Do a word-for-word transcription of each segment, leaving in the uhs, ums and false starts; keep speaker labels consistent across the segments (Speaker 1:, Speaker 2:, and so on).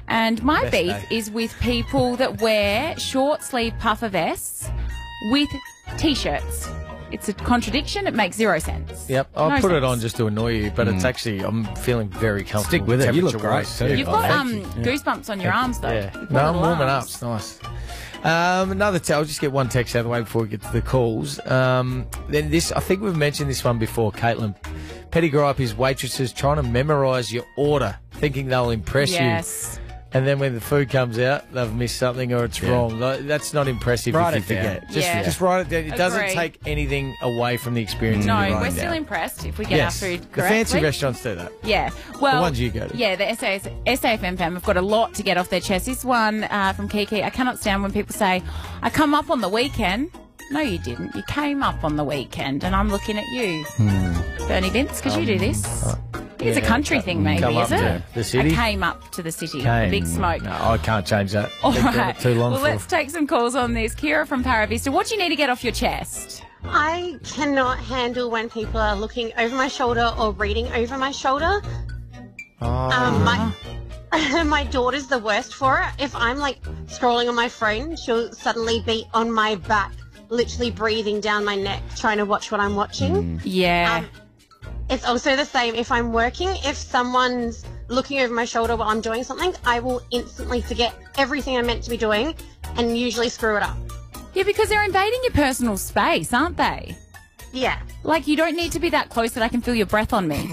Speaker 1: And my
Speaker 2: Best
Speaker 1: beef
Speaker 2: day.
Speaker 1: is with people that wear short sleeve puffer vests with T-shirts. It's a contradiction. It makes zero sense.
Speaker 2: Yep, I'll
Speaker 1: No
Speaker 2: put
Speaker 1: sense.
Speaker 2: it on just to annoy you, but it's actually, I'm feeling very comfortable.
Speaker 3: Stick with it. You look
Speaker 2: temperature-wise.
Speaker 3: great, too.
Speaker 1: You've
Speaker 3: Oh,
Speaker 1: got
Speaker 3: thank
Speaker 1: um,
Speaker 3: you.
Speaker 1: goosebumps on your arms, though.
Speaker 2: Yeah.
Speaker 1: You've got
Speaker 2: No, I'm
Speaker 1: little
Speaker 2: warming up.
Speaker 1: arms.
Speaker 2: It's nice. Um, another, te- I'll just get one text out of the way before we get to the calls. Um, then this, I think we've mentioned this one before, Caitlin. Petty gripe is waitresses trying to memorise your order, thinking they'll impress
Speaker 1: Yes.
Speaker 2: you. And then when the food comes out, they've missed something or it's
Speaker 3: Yeah.
Speaker 2: wrong. Like, that's not impressive
Speaker 3: Write
Speaker 2: if you
Speaker 3: it down.
Speaker 2: forget. Just,
Speaker 1: Yeah.
Speaker 2: just write it down. It doesn't
Speaker 1: Agree.
Speaker 2: take anything away from the experience.
Speaker 1: No,
Speaker 2: of you
Speaker 1: we're
Speaker 2: writing
Speaker 1: still
Speaker 2: down.
Speaker 1: impressed if we get
Speaker 2: Yes.
Speaker 1: our food
Speaker 2: The
Speaker 1: correctly.
Speaker 2: fancy restaurants do that.
Speaker 1: Yeah. Well,
Speaker 2: The ones you go to.
Speaker 1: Yeah, the S A S, S A F M fam have got a lot to get off their chest. This one uh, from Kiki, I cannot stand when people say, I come up on the weekend. No, you didn't. You came up on the weekend, and I'm looking at you. Bernie Vince, could you do this? It's a
Speaker 2: yeah,
Speaker 1: country
Speaker 2: come-
Speaker 1: thing, maybe,
Speaker 2: come
Speaker 1: is
Speaker 2: up
Speaker 1: it?
Speaker 2: to the city?
Speaker 1: I came up to the city.
Speaker 2: Came.
Speaker 1: The big smoke.
Speaker 2: No, I can't change that.
Speaker 1: All
Speaker 2: Been doing
Speaker 1: right.
Speaker 2: it too long
Speaker 1: well,
Speaker 2: for.
Speaker 1: let's take some calls on this. Kira from Paravista, what do you need to get off your chest?
Speaker 4: I cannot handle when people are looking over my shoulder or reading over my shoulder.
Speaker 2: Oh.
Speaker 4: Um, my, my daughter's the worst for it. If I'm like scrolling on my phone, she'll suddenly be on my back, literally breathing down my neck, trying to watch what I'm watching.
Speaker 1: Yeah.
Speaker 4: Um, It's also the same if I'm working. If someone's looking over my shoulder while I'm doing something, I will instantly forget everything I'm meant to be doing and usually screw it up.
Speaker 1: yeah, because they're invading your personal space, aren't they?
Speaker 4: Yeah.
Speaker 1: Like, you don't need to be that close that I can feel your breath on me.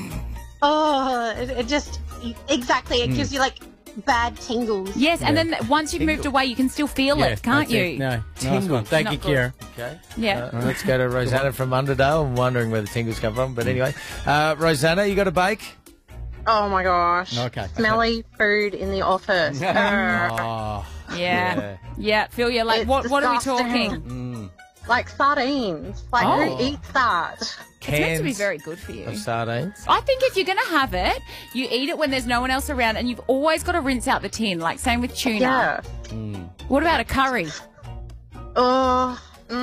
Speaker 4: Oh, it, it just, exactly. It gives you like bad tingles.
Speaker 1: Yes, and then once you've moved away, you can still feel it, can't
Speaker 3: that's
Speaker 1: you?
Speaker 3: it. No, nice one. Thank
Speaker 1: Not
Speaker 3: you,
Speaker 1: good.
Speaker 3: Kira.
Speaker 2: Okay.
Speaker 1: Yeah.
Speaker 2: Uh, let's go to Rosanna from Underdale. I'm wondering where the tingles come from, but anyway. Uh, Rosanna, you got a bake?
Speaker 5: Oh my gosh.
Speaker 3: Okay.
Speaker 5: Smelly food in the office. Ugh.
Speaker 2: Oh,
Speaker 1: Yeah.
Speaker 2: Yeah.
Speaker 1: Yeah, feel you. Like,
Speaker 5: It's
Speaker 1: what What are we
Speaker 5: disgusting.
Speaker 1: talking?
Speaker 5: Like sardines. Like
Speaker 1: Oh.
Speaker 5: who eats that?
Speaker 1: It's meant to be very good for you.
Speaker 2: of sardines.
Speaker 1: I think if you're going to have it, you eat it when there's no one else around, and you've always got to rinse out the tin, like same with tuna.
Speaker 5: Yeah.
Speaker 1: What about a curry?
Speaker 5: Oh,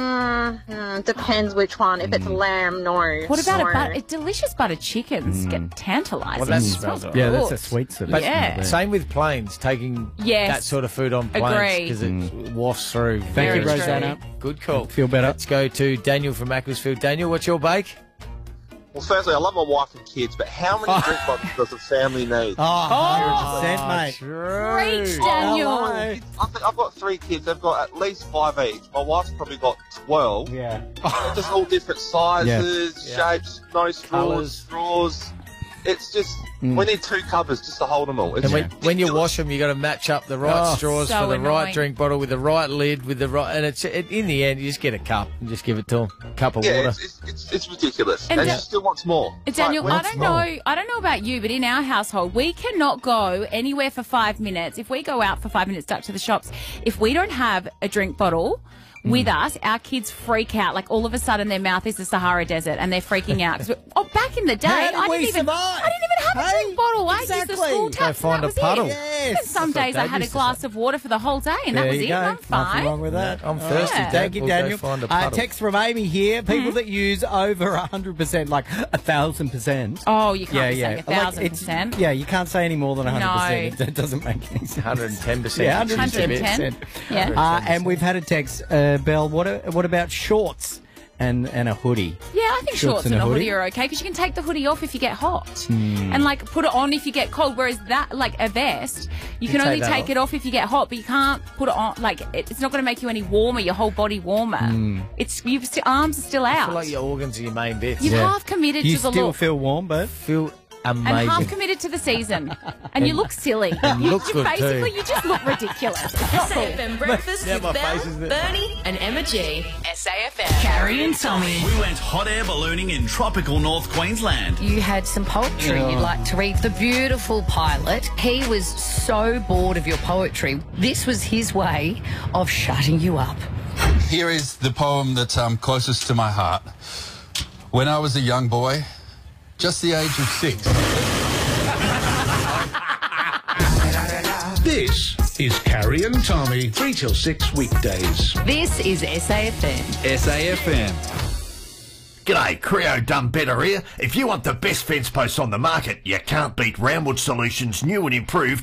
Speaker 5: mm, mm, depends which one. If it's lamb, no.
Speaker 1: What about
Speaker 5: no.
Speaker 1: a butter? Delicious butter chickens get tantalising.
Speaker 2: Well, that
Speaker 1: It
Speaker 2: smells
Speaker 1: smells
Speaker 3: Yeah,
Speaker 1: good.
Speaker 3: that's a sweet sort of
Speaker 2: But
Speaker 1: Yeah.
Speaker 2: same with planes, taking
Speaker 1: Yes.
Speaker 2: that sort of food on planes
Speaker 1: Agree.
Speaker 2: because it wafts through.
Speaker 3: Thank
Speaker 1: Very
Speaker 3: you,
Speaker 1: true.
Speaker 3: Rosanna.
Speaker 2: Good call.
Speaker 3: Feel better.
Speaker 2: Let's go to Daniel from Macclesfield. Daniel, what's your bake?
Speaker 6: Well, firstly, I love my wife and kids, but how many drink bottles does the family need?
Speaker 3: Oh, one hundred percent, mate.
Speaker 1: Preach, Daniel.
Speaker 3: Hello.
Speaker 6: I think I've got three kids. They've got at least five each. My wife's probably got twelve.
Speaker 3: Yeah.
Speaker 6: They're just all different sizes,
Speaker 2: Yeah.
Speaker 6: shapes, no straws,
Speaker 2: Colours.
Speaker 6: straws. It's just, we need two covers just to hold them all. It's
Speaker 2: And when, when you
Speaker 6: ridiculous.
Speaker 2: wash them, you got to match up the right
Speaker 3: Oh,
Speaker 2: straws
Speaker 1: so
Speaker 2: for the
Speaker 1: annoying.
Speaker 2: right drink bottle with the right lid with the right. And it's it, in the end, you just get a cup and just give it to them. Cup of
Speaker 6: Yeah,
Speaker 2: water.
Speaker 6: it's, it's, it's, it's ridiculous.
Speaker 1: And
Speaker 6: And,
Speaker 1: Da-
Speaker 6: she still wants more. It's like,
Speaker 1: Daniel,
Speaker 6: when
Speaker 1: I
Speaker 6: it's
Speaker 1: don't
Speaker 6: more.
Speaker 1: know. I don't know about you, but in our household, we cannot go anywhere for five minutes. If we go out for five minutes, duck to the shops. If we don't have a drink bottle with us, our kids freak out. Like all of a sudden, their mouth is the Sahara Desert, and they're freaking out. 'Cause we- oh, back in the day,
Speaker 3: How did
Speaker 1: I
Speaker 3: we
Speaker 1: didn't even.
Speaker 3: survive?
Speaker 1: I didn't even have a
Speaker 3: Hey,
Speaker 1: drink bottle. I used
Speaker 3: exactly.
Speaker 1: the school
Speaker 3: Go
Speaker 1: tap. and
Speaker 2: find
Speaker 1: that
Speaker 2: a
Speaker 1: was
Speaker 2: puddle.
Speaker 1: It.
Speaker 3: Yes.
Speaker 1: And some
Speaker 2: That's what
Speaker 1: days I
Speaker 2: Dad
Speaker 1: had a
Speaker 2: used to
Speaker 1: glass
Speaker 2: say.
Speaker 1: of water for the whole day, and that
Speaker 3: There
Speaker 1: was
Speaker 3: you
Speaker 1: it.
Speaker 3: go.
Speaker 1: And I'm
Speaker 3: Nothing
Speaker 1: fine.
Speaker 3: wrong with that.
Speaker 2: I'm
Speaker 3: All
Speaker 2: thirsty,
Speaker 1: Yeah.
Speaker 2: Dad.
Speaker 3: Thank you,
Speaker 2: We'll go
Speaker 3: Daniel.
Speaker 2: find a
Speaker 3: Uh,
Speaker 2: puddle.
Speaker 3: text from Amy here. People that use over one hundred percent, like one thousand percent.
Speaker 1: Oh, you can't
Speaker 3: yeah,
Speaker 1: be
Speaker 3: yeah.
Speaker 1: saying a
Speaker 3: Like,
Speaker 1: thousand
Speaker 3: it's-
Speaker 1: percent.
Speaker 3: Yeah, you can't say any more than one hundred percent.
Speaker 1: No.
Speaker 3: It doesn't make any sense.
Speaker 2: one hundred ten percent.
Speaker 3: Yeah,
Speaker 1: one hundred ten. Yeah.
Speaker 3: Uh, and we've had a text, uh, Belle, what, what about shorts and, and a hoodie?
Speaker 1: Yeah, I think
Speaker 3: Shorts
Speaker 1: shorts,
Speaker 3: and
Speaker 1: and
Speaker 3: a
Speaker 1: a hoodie,
Speaker 3: hoodie?
Speaker 1: are okay because you can take the hoodie off if you get hot and like put it on if you get cold. Whereas that, like a vest, you can
Speaker 2: take
Speaker 1: only
Speaker 2: that
Speaker 1: take
Speaker 2: off.
Speaker 1: it off if you get hot, but you can't put it on. Like it, it's not going to make you any warmer. Your whole body warmer. It's your st- arms are still
Speaker 2: I
Speaker 1: out.
Speaker 2: feel like your organs are your main bits.
Speaker 1: You've
Speaker 3: Yeah.
Speaker 1: half committed
Speaker 3: You
Speaker 1: to the
Speaker 3: still
Speaker 1: look
Speaker 3: feel warm, but
Speaker 2: feel
Speaker 1: and
Speaker 2: amazing.
Speaker 1: half committed to the season, and you look silly.
Speaker 2: you look
Speaker 1: you
Speaker 2: good too.
Speaker 1: basically, you just look ridiculous. It's not
Speaker 7: S A F
Speaker 1: cool.
Speaker 7: M Breakfast
Speaker 2: Yeah,
Speaker 7: with
Speaker 2: my
Speaker 7: Belle,
Speaker 2: face is there.
Speaker 7: Bernie and Emma G. S A F M. Carrie and Tommy.
Speaker 8: We went hot air ballooning in tropical North Queensland.
Speaker 9: You had some poetry you'd like to read. The beautiful pilot, he was so bored of your poetry. This was his way of shutting you up.
Speaker 10: Here is the poem that's um, closest to my heart. When I was a young boy, just the age of six.
Speaker 8: This is Carrie and Tommy, three till six weekdays.
Speaker 9: This is S A F M.
Speaker 10: S A F M.
Speaker 11: G'day, Creo done better here. If you want the best fence posts on the market, you can't beat Roundwood Solutions' new and improved